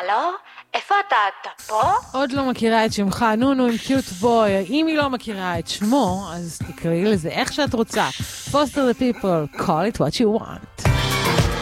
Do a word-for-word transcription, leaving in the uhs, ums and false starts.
הלו? איפה אתה? אתה פה? עוד לא מכירה את שמך, נונו עם קיוט בוי. אם היא לא מכירה את שמו, אז תקראי לזה איך שאת רוצה. Foster the people, call it what you want.